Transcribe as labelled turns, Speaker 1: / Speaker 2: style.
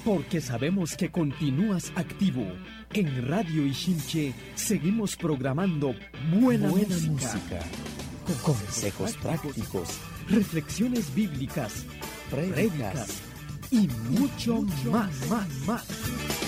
Speaker 1: porque sabemos que continúas activo. En Radio Ixinche seguimos programando buena música. Consejos prácticos, reflexiones bíblicas, prédicas y mucho más.